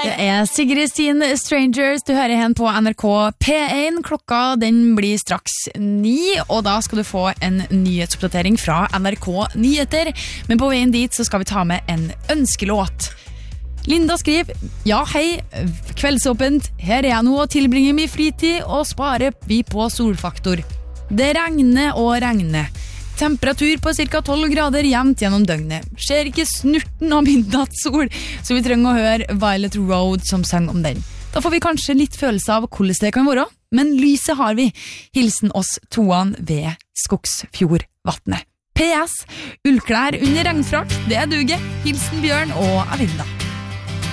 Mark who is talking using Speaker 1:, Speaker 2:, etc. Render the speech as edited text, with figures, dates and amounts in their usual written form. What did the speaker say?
Speaker 1: Det Sigrid sin Strangers, du hører hen på NRK P1. Klokka den blir straks 9, og da skal du få en nyhetsoppdatering fra NRK Nyheter. Men på veien dit så skal vi ta med en ønskelåt. Linda skriver: ja, hei, kveldsåpent. Her jeg nå og tilbringer min fritid, og sparer vi på solfaktor. Det regner og regner. Temperatur på cirka 12 grader jevnt gjennom døgnet. Skjer ikke snurten av midnattssol, så vi trenger å høre Violet Road som sang om den. Da får vi kanskje litt følelse av hvordan det kan være, men lyset har vi. Hilsen oss toene ved Skogsfjordvatnet. PS, ullklær under regnfrakk, det duger. Hilsen Bjørn og Alinda.